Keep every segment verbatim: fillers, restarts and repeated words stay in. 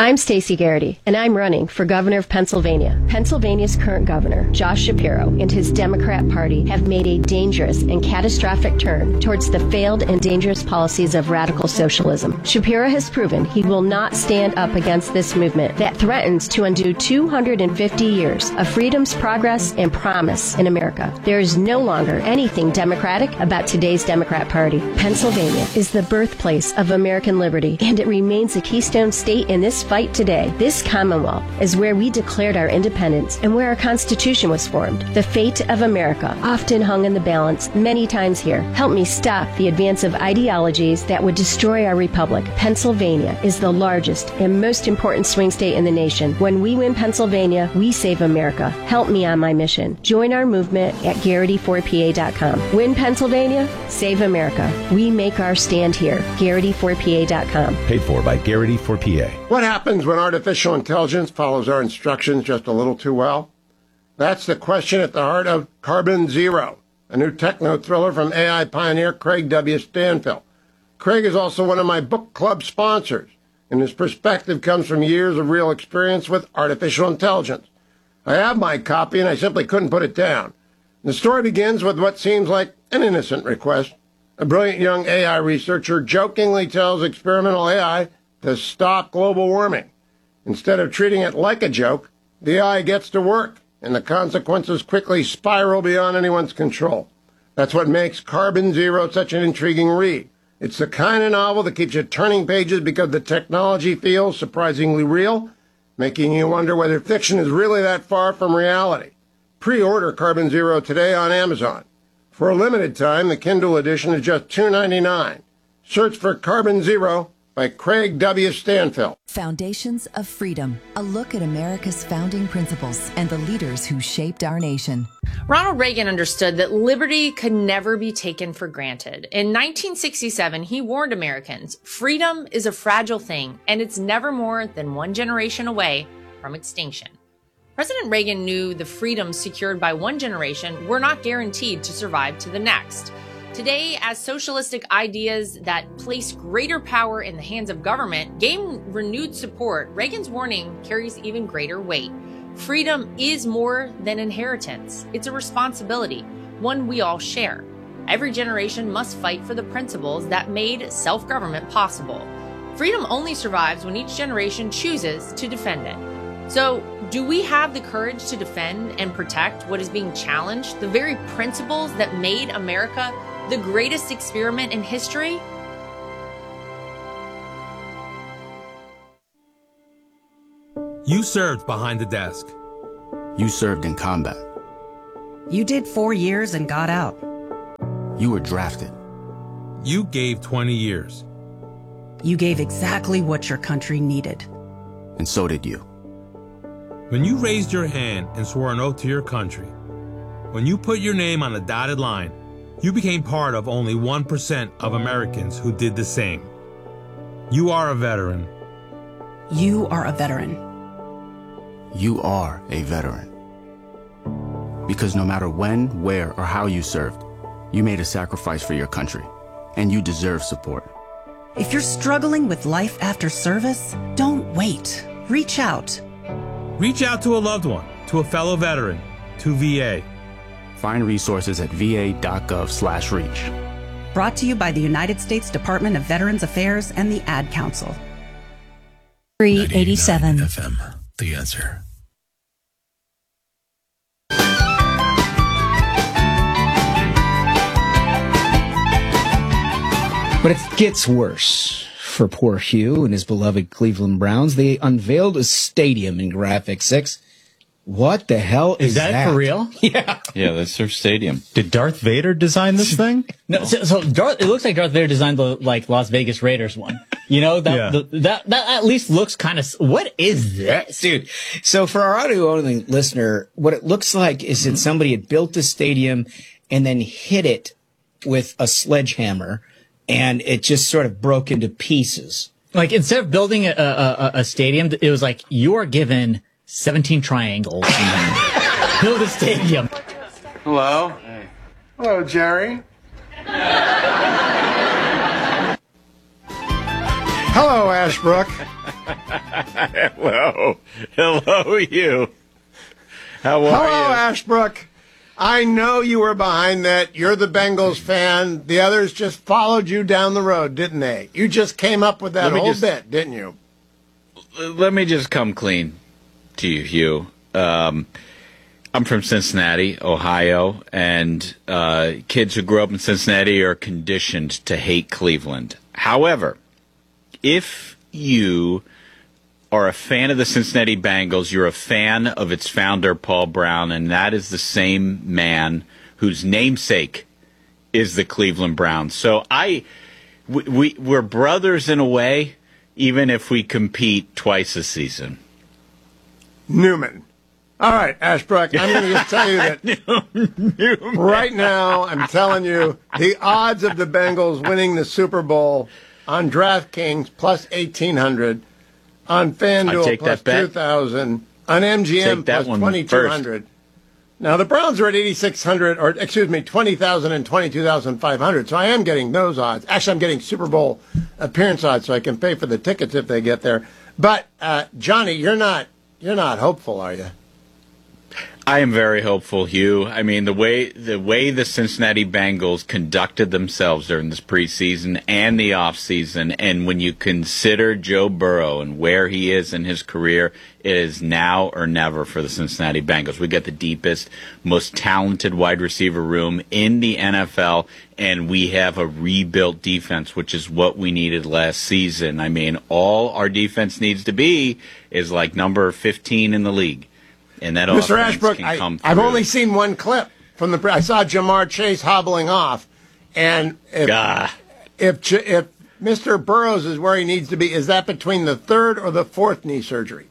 I'm Stacey Garrity, and I'm running for governor of Pennsylvania. Pennsylvania's current governor, Josh Shapiro, and his Democrat Party have made a dangerous and catastrophic turn towards the failed and dangerous policies of radical socialism. Shapiro has proven he will not stand up against this movement that threatens to undo two hundred fifty years of freedom's progress and promise in America. There is no longer anything democratic about today's Democrat Party. Pennsylvania is the birthplace of American liberty, and it remains a keystone state in this fight today. This Commonwealth is where we declared our independence and where our Constitution was formed. The fate of America often hung in the balance many times here. Help me stop the advance of ideologies that would destroy our republic. Pennsylvania is the largest and most important swing state in the nation. When we win Pennsylvania, we save America. Help me on my mission. Join our movement at Garrity four P A dot com. Win Pennsylvania, save America. We make our stand here. Garrity four P A dot com. Paid for by Garrity for P A. What happens when artificial intelligence follows our instructions just a little too well? That's the question at the heart of Carbon Zero, a new techno-thriller from A I pioneer Craig W. Stanfill. Craig is also one of my book club sponsors, and his perspective comes from years of real experience with artificial intelligence. I have my copy, and I simply couldn't put it down. The story begins with what seems like an innocent request. A brilliant young A I researcher jokingly tells experimental A I to stop global warming. Instead of treating it like a joke, the A I gets to work, and the consequences quickly spiral beyond anyone's control. That's what makes Carbon Zero such an intriguing read. It's the kind of novel that keeps you turning pages because the technology feels surprisingly real, making you wonder whether fiction is really that far from reality. Pre-order Carbon Zero today on Amazon. For a limited time, the Kindle edition is just two dollars and ninety-nine cents. Search for Carbon Zero by Craig W. Stanfill. Foundations of Freedom, a look at America's founding principles and the leaders who shaped our nation. Ronald Reagan understood that liberty could never be taken for granted. In nineteen sixty-seven, he warned Americans, freedom is a fragile thing, and it's never more than one generation away from extinction. President Reagan knew the freedoms secured by one generation were not guaranteed to survive to the next. Today, as socialistic ideas that place greater power in the hands of government gain renewed support, Reagan's warning carries even greater weight. Freedom is more than inheritance. It's a responsibility, one we all share. Every generation must fight for the principles that made self-government possible. Freedom only survives when each generation chooses to defend it. So, do we have the courage to defend and protect what is being challenged, the very principles that made America the greatest experiment in history? You served behind the desk. You served in combat. You did four years and got out. You were drafted. You gave twenty years. You gave exactly what your country needed. And so did you. When you raised your hand and swore an oath to your country, when you put your name on a dotted line, you became part of only one percent of Americans who did the same. You are a veteran. You are a veteran. You are a veteran. Because no matter when, where, or how you served, you made a sacrifice for your country, and you deserve support. If you're struggling with life after service, don't wait. Reach out. Reach out to a loved one, to a fellow veteran, to V A. Find resources at va.gov slash reach. Brought to you by the United States Department of Veterans Affairs and the Ad Council. three eighty-seven F M, The Answer. But it gets worse for poor Hugh and his beloved Cleveland Browns. They unveiled a stadium in Graphic six. What the hell is, is that, that? for real? Yeah. Yeah, that's their stadium. Did Darth Vader design this thing? No, so, so Darth, it looks like Darth Vader designed the like Las Vegas Raiders one. You know, that, Yeah. the, that, that at least looks kind of, what is this? Dude, so for our audio-only listener, what it looks like is that somebody had built a stadium and then hit it with a sledgehammer, and it just sort of broke into pieces. Like, instead of building a, a, a stadium, it was like, you are given seventeen triangles and build a stadium. Hello. Hey. Hello, Jerry. Hello, Ashbrook. Hello. Hello, you. How are Hello, you? Ashbrook. I know you were behind that. You're the Bengals fan. The others just followed you down the road, didn't they? You just came up with that Let me whole just- bit, didn't you? Let me just come clean to you, Hugh. Um, I'm from Cincinnati, Ohio, and uh, kids who grew up in Cincinnati are conditioned to hate Cleveland. However, if you are a fan of the Cincinnati Bengals, you're a fan of its founder, Paul Brown, and that is the same man whose namesake is the Cleveland Browns. So I, we, we, we're brothers in a way, even if we compete twice a season. Newman. All right, Ashbrook, I'm going to just tell you that right now, I'm telling you, the odds of the Bengals winning the Super Bowl on DraftKings plus eighteen hundred, on FanDuel plus two thousand, on M G M plus twenty-two hundred. Now, the Browns are at eighty-six hundred, or excuse me, twenty thousand and twenty-two thousand five hundred, so I am getting those odds. Actually, I'm getting Super Bowl appearance odds so I can pay for the tickets if they get there. But, uh, Johnny, you're not you're not hopeful, are you? I am very hopeful, Hugh. I mean, the way the way the Cincinnati Bengals conducted themselves during this preseason and the offseason, and when you consider Joe Burrow and where he is in his career, it is now or never for the Cincinnati Bengals. We got the deepest, most talented wide receiver room in the N F L, and we have a rebuilt defense, which is what we needed last season. I mean, all our defense needs to be is like number fifteen in the league. And that Mister offense Ashbrook, can I, come I've through. only seen one clip from the. I saw Jamar Chase hobbling off, and if Ah. if Ch- if Mister Burrows is where he needs to be, is that between the third or the fourth knee surgery?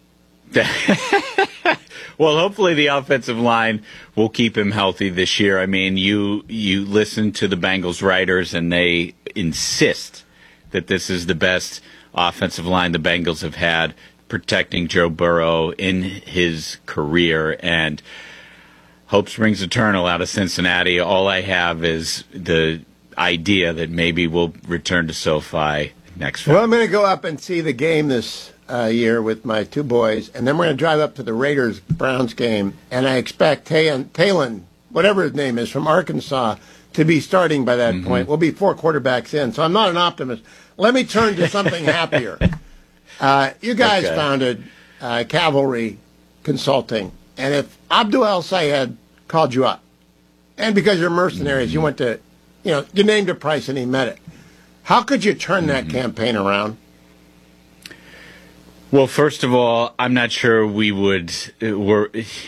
Well, hopefully the offensive line will keep him healthy this year. I mean, you you listen to the Bengals writers, and they insist that this is the best offensive line the Bengals have had, protecting Joe Burrow in his career. And hope springs eternal out of Cincinnati. All I have is the idea that maybe we'll return to SoFi next Well, week. I'm going to go up and see the game this uh, year with my two boys, and then we're going to drive up to the Raiders-Browns game, and I expect Tay- Talon, whatever his name is, from Arkansas, to be starting by that Mm-hmm. point. We'll be four quarterbacks in, so I'm not an optimist. Let me turn to something happier. Uh, you guys Okay. founded uh, Cavalry Consulting, and if Abdul El Sayed called you up, and because you're mercenaries, you went to, you know, you named a price and he met it, how could you turn that campaign around? Well, first of all, I'm not sure we would. uh, We're,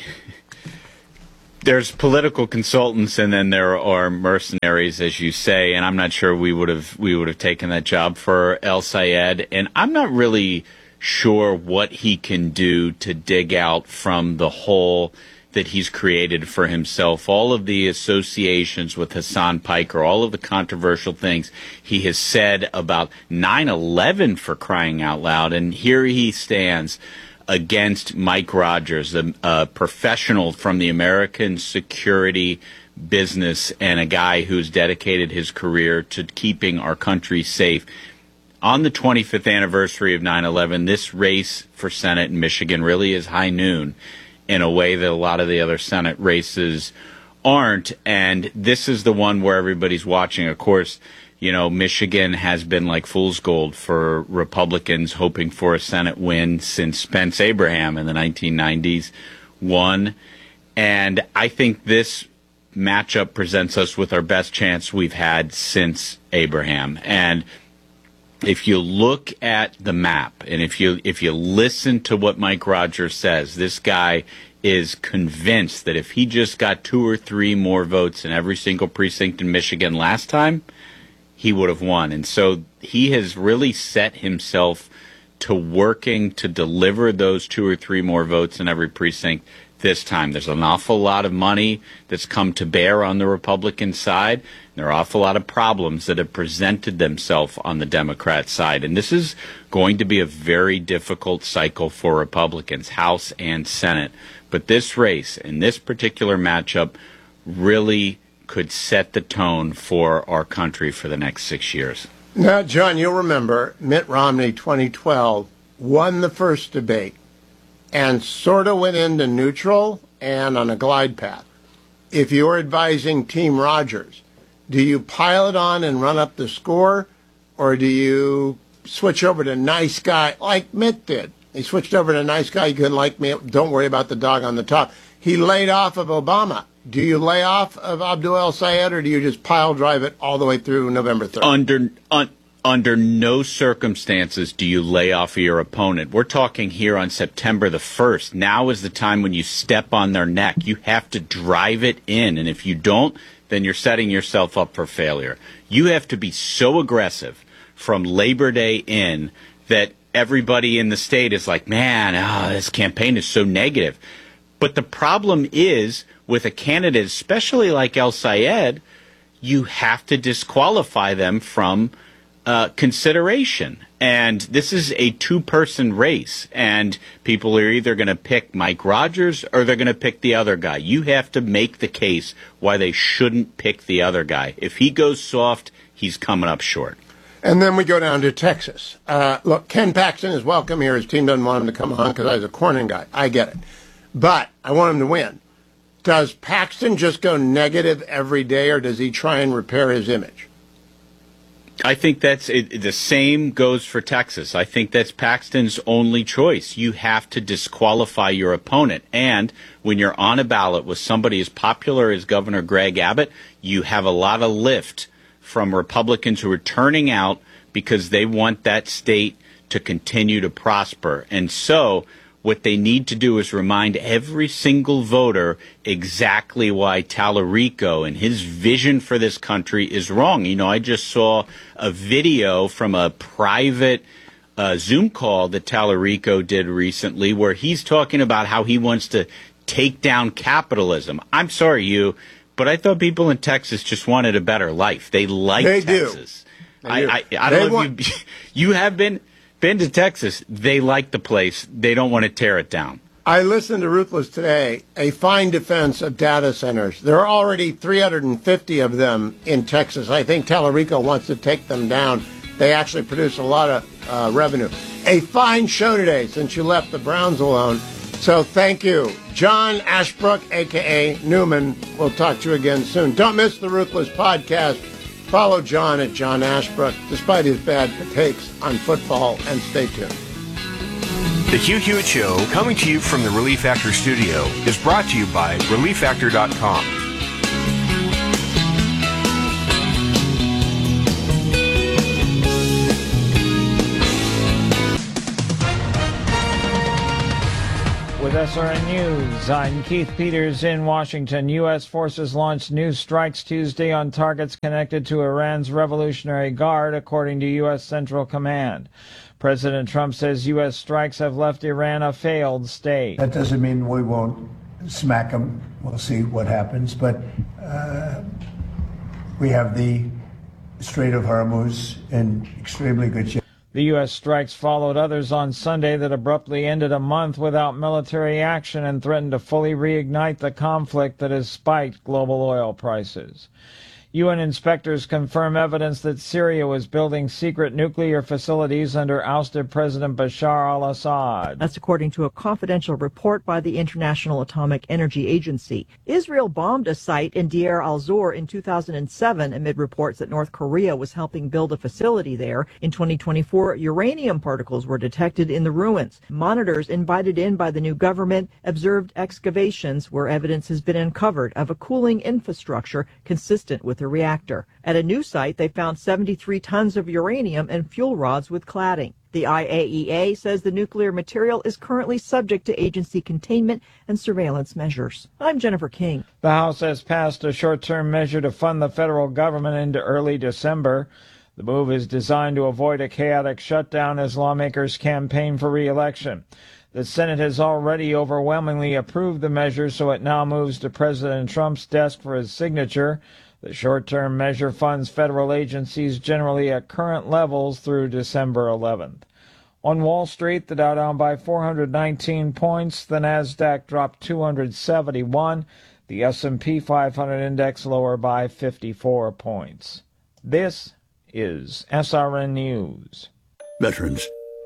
there's political consultants, and then there are mercenaries, as you say. And I'm not sure we would have we would have taken that job for El Sayed. And I'm not really sure what he can do to dig out from the hole that he's created for himself. All of the associations with Hassan Piker, all of the controversial things he has said about nine eleven, for crying out loud. And here he stands against Mike Rogers, a, a professional from the American security business and a guy who's dedicated his career to keeping our country safe. On the twenty-fifth anniversary of nine eleven, this race for Senate in Michigan really is high noon in a way that a lot of the other Senate races aren't. And this is the one where everybody's watching. Of course, you know, Michigan has been like fool's gold for Republicans hoping for a Senate win since Spence Abraham in the nineteen nineties won. And I think this matchup presents us with our best chance we've had since Abraham. And if you look at the map, and if you if you listen to what Mike Rogers says, this guy is convinced that if he just got two or three more votes in every single precinct in Michigan last time, he would have won. And so he has really set himself to working to deliver those two or three more votes in every precinct this time. There's an awful lot of money that's come to bear on the Republican side. There are an awful lot of problems that have presented themselves on the Democrat side. And this is going to be a very difficult cycle for Republicans, House and Senate. But this race and this particular matchup really could set the tone for our country for the next six years. Now, John, you'll remember Mitt Romney twenty twelve won the first debate and sort of went into neutral and on a glide path. If you're advising Team Rogers, do you pile it on and run up the score, or do you switch over to nice guy like Mitt did? He switched over to nice guy. You couldn't like me. Don't worry about the dog on the top. He laid off of Obama. Do you lay off of Abdul El-Sayed, or do you just pile drive it all the way through November third? Under un, under no circumstances do you lay off of your opponent. We're talking here on September the first. Now is the time when you step on their neck. You have to drive it in, and if you don't, then you're setting yourself up for failure. You have to be so aggressive from Labor Day in that everybody in the state is like, man, oh, this campaign is so negative. But the problem is, with a candidate, especially like El-Sayed, you have to disqualify them from uh, consideration. And this is a two-person race, and people are either going to pick Mike Rogers or they're going to pick the other guy. You have to make the case why they shouldn't pick the other guy. If he goes soft, he's coming up short. And then we go down to Texas. Uh, look, Ken Paxton is welcome here. His team doesn't want him to come on because I was a Cornyn guy. I get it. But I want him to win. Does Paxton just go negative every day, or does he try and repair his image? I think that's it, the same goes for Texas. I think that's Paxton's only choice. You have to disqualify your opponent. And when you're on a ballot with somebody as popular as Governor Greg Abbott, you have a lot of lift from Republicans who are turning out because they want that state to continue to prosper. And so what they need to do is remind every single voter exactly why Tallarico and his vision for this country is wrong. You know, I just saw a video from a private uh, Zoom call that Tallarico did recently where he's talking about how he wants to take down capitalism. I'm sorry, you, but I thought people in Texas just wanted a better life. They like they Texas. Do. I, do. I, I don't they know want- if you, you have been... been to Texas. They like the place. They don't want to tear it down. I listened to Ruthless today, a fine defense of data centers. There are already three hundred fifty of them in Texas. I think Tallarico wants to take them down. They actually produce a lot of uh, revenue. A fine show today since you left the Browns alone. So thank you. John Ashbrook, a k a. Newman. We'll talk to you again soon. Don't miss the Ruthless podcast. Follow John at John Ashbrook, despite his bad takes on football, and stay tuned. The Hugh Hewitt Show, coming to you from the Relief Factor studio, is brought to you by relief factor dot com. With S R N News, I'm Keith Peters in Washington. U S forces launched new strikes Tuesday on targets connected to Iran's Revolutionary Guard, according to U S Central Command. President Trump says U S strikes have left Iran a failed state. That doesn't mean we won't smack them. We'll see what happens. But uh, we have the Strait of Hormuz in extremely good shape. The U S strikes followed others on Sunday that abruptly ended a month without military action and threatened to fully reignite the conflict that has spiked global oil prices. U N inspectors confirm evidence that Syria was building secret nuclear facilities under ousted President Bashar al-Assad. That's according to a confidential report by the International Atomic Energy Agency. Israel bombed a site in Deir al-Zor in two thousand seven amid reports that North Korea was helping build a facility there. In twenty twenty-four, uranium particles were detected in the ruins. Monitors invited in by the new government observed excavations where evidence has been uncovered of a cooling infrastructure consistent with the reactor. At a new site, they found seventy-three tons of uranium and fuel rods with cladding. The I A E A says the nuclear material is currently subject to agency containment and surveillance measures. I'm Jennifer King. The House has passed a short-term measure to fund the federal government into early December. The move is designed to avoid a chaotic shutdown as lawmakers campaign for re-election. The Senate has already overwhelmingly approved the measure, so it now moves to President Trump's desk for his signature. The short-term measure funds federal agencies generally at current levels through December eleventh. On Wall Street, the Dow down by four hundred nineteen points, the Nasdaq dropped two hundred seventy-one, the S and P five hundred index lower by fifty-four points. This is S R N News. Veterans,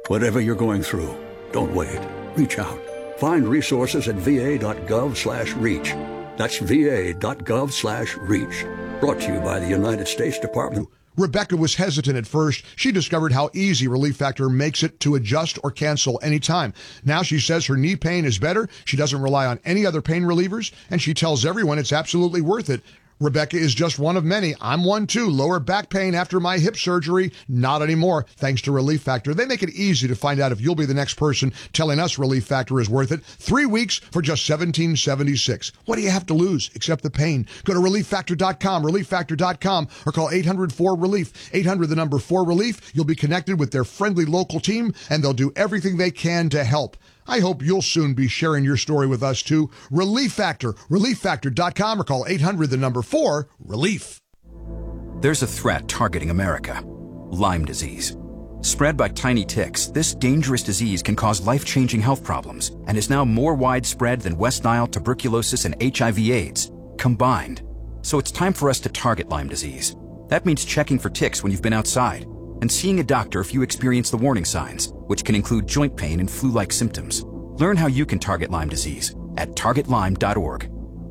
Whatever you're going through, don't wait. Reach out. Find resources at va.gov slash reach. That's va.gov slash reach. Brought to you by the United States Department. Rebecca was hesitant at first. She discovered how easy Relief Factor makes it to adjust or cancel anytime. Now she says her knee pain is better. She doesn't rely on any other pain relievers, and she tells everyone it's absolutely worth it. Rebecca is just one of many. I'm one too. Lower back pain after my hip surgery? Not anymore, thanks to Relief Factor. They make it easy to find out if you'll be the next person telling us Relief Factor is worth it. Three weeks for just seventeen seventy-six. What do you have to lose except the pain? Go to relief factor dot com, relief factor dot com, or call eight hundred four relief. eight hundred, the number four relief. You'll be connected with their friendly local team, and they'll do everything they can to help. I hope you'll soon be sharing your story with us too. Relief Factor, relief factor dot com, or call eight hundred, the number four, relief. There's a threat targeting America. Lyme disease. Spread by tiny ticks, this dangerous disease can cause life-changing health problems and is now more widespread than West Nile, tuberculosis, and H I V AIDS combined. So it's time for us to target Lyme disease. That means checking for ticks when you've been outside and seeing a doctor if you experience the warning signs, which can include joint pain and flu-like symptoms. Learn how you can target Lyme disease at target lyme dot org.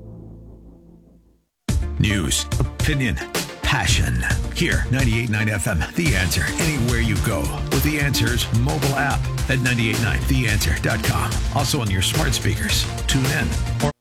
News, opinion, passion. Here, ninety-eight point nine F M, The Answer. Anywhere you go with The Answer's mobile app at nine eight nine the answer dot com. Also on your smart speakers. Tune in or